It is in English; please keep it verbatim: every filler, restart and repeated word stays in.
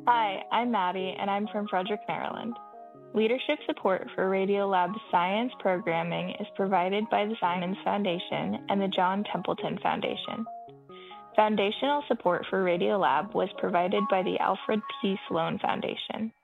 Hi, I'm Maddie, and I'm from Frederick, Maryland. Leadership support for Radiolab's science programming is provided by the Simons Foundation and the John Templeton Foundation. Foundational support for Radiolab was provided by the Alfred P. Sloan Foundation.